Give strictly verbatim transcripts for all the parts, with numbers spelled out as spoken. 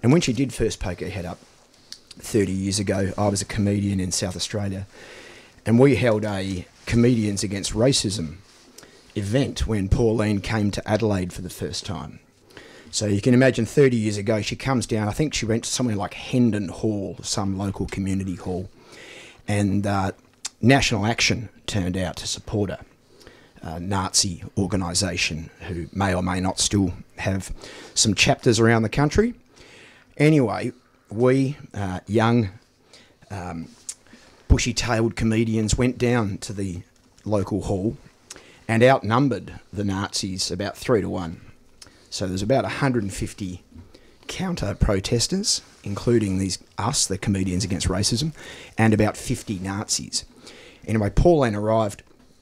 And when she did first poke her head up thirty years ago, I was a comedian in South Australia, and we held a Comedians Against Racism event when Pauline came to Adelaide for the first time. So you can imagine thirty years ago, she comes down, I think she went to somewhere like Hendon Hall, some local community hall, and uh, National Action turned out to support her. A Nazi organisation who may or may not still have some chapters around the country. Anyway, we, uh, young, um, bushy-tailed comedians, went down to the local hall and outnumbered the Nazis about three to one. So there's about one hundred fifty counter-protesters, including these us, the Comedians Against Racism, and about fifty Nazis. Anyway, Pauline arrived,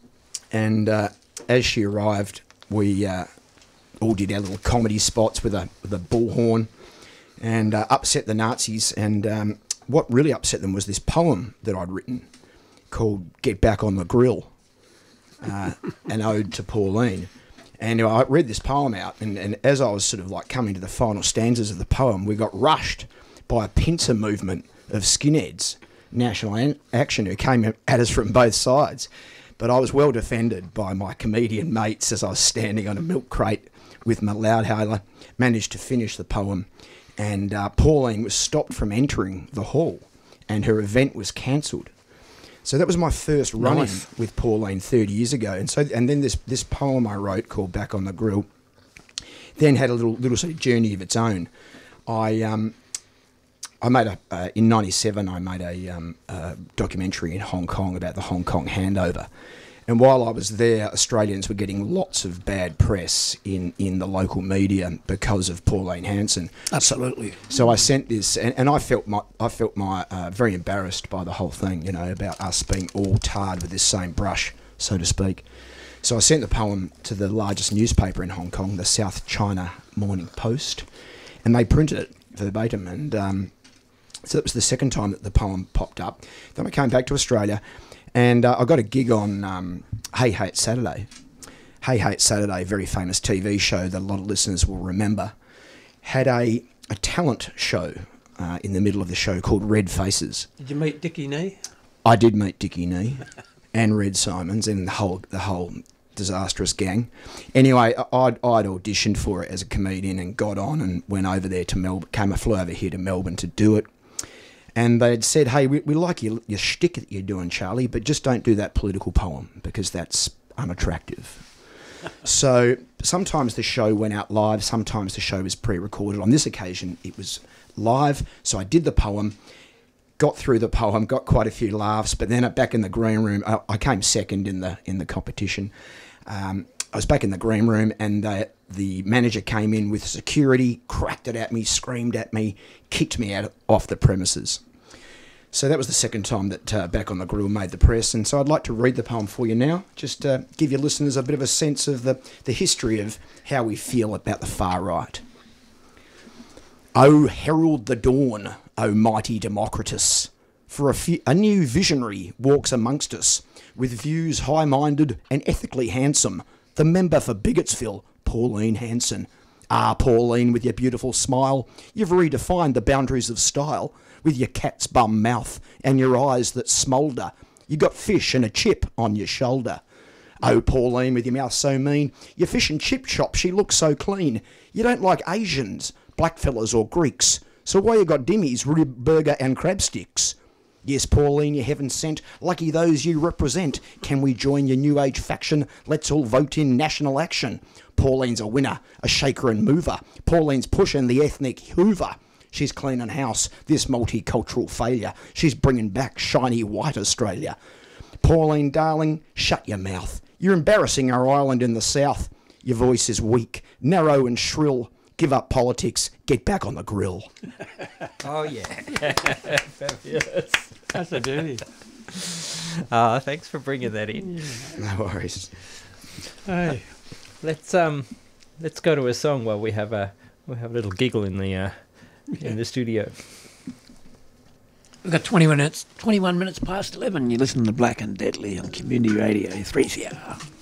and uh, as she arrived, we uh, all did our little comedy spots with a, with a bullhorn and uh, upset the Nazis. And um, what really upset them was this poem that I'd written called Get Back on the Grill, uh, an ode to Pauline. And I read this poem out, and, and as I was sort of like coming to the final stanzas of the poem, we got rushed by a pincer movement of skinheads, National An- Action, who came at us from both sides. But I was well defended by my comedian mates as I was standing on a milk crate with my loudhailer, managed to finish the poem, and uh, Pauline was stopped from entering the hall, and her event was cancelled. So that was my first run-in nice. with Pauline thirty years ago. And so, and then this this poem I wrote called Back on the Grill then had a little little sort of journey of its own. I um I made a uh, in ninety-seven I made a um a documentary in Hong Kong about the Hong Kong handover. And while I was there, Australians were getting lots of bad press in, in the local media because of Pauline Hanson. Absolutely. So I sent this, and, and I felt my I felt my uh, very embarrassed by the whole thing, you know, about us being all tarred with this same brush, so to speak. So I sent the poem to the largest newspaper in Hong Kong, the South China Morning Post, and they printed it verbatim. And um, so that was the second time that the poem popped up. Then I came back to Australia. And uh, I got a gig on um, Hey Hey It's Saturday. Hey Hey It's Saturday, a very famous T V show that a lot of listeners will remember, had a, a talent show uh, in the middle of the show called Red Faces. Did you meet Dickie Nee? I did meet Dickie Nee and Red Simons and the whole the whole disastrous gang. Anyway, I'd, I'd auditioned for it as a comedian and got on and went over there to Melbourne, came I flew over here to Melbourne to do it. And they'd said, hey, we, we like your, your shtick that you're doing, Charlie, but just don't do that political poem because that's unattractive. So sometimes the show went out live, sometimes the show was pre-recorded. On this occasion, it was live, so I did the poem, got through the poem, got quite a few laughs, but then back in the green room, I, I came second in the in the competition. Um, I was back in the green room, and the, the manager came in with security, cracked it at me, screamed at me, kicked me out off the premises. So that was the second time that uh, Back on the Grill made the press, and so I'd like to read the poem for you now, just to give your listeners a bit of a sense of the, the history of how we feel about the far right. O herald the dawn, O mighty Democritus, for a, few, a new visionary walks amongst us, with views high-minded and ethically handsome, the member for Bigottsville, Pauline Hanson. Ah, Pauline, with your beautiful smile, you've redefined the boundaries of style, with your cat's bum mouth and your eyes that smoulder. You got fish and a chip on your shoulder. Oh, Pauline, with your mouth so mean, your fish and chip shop, she looks so clean. You don't like Asians, blackfellas or Greeks, so why you got dimmies, rib burger and crab sticks? Yes, Pauline, you heaven sent, lucky those you represent. Can we join your new age faction? Let's all vote in National Action. Pauline's a winner, a shaker and mover. Pauline's pushing the ethnic hoover. She's cleaning house, this multicultural failure. She's bringing back shiny white Australia. Pauline, darling, shut your mouth. You're embarrassing our island in the south. Your voice is weak, narrow and shrill. Give up politics, get back on the grill. Oh, yeah. Fabulous. That's a duty. Uh, thanks for bringing that in. No worries. Hey, Let's um, let's go to a song while we have a we have a little giggle in the uh, in the studio. we've got twenty minutes, twenty-one minutes past eleven. You listen to Black and Deadly on Community Radio three C R.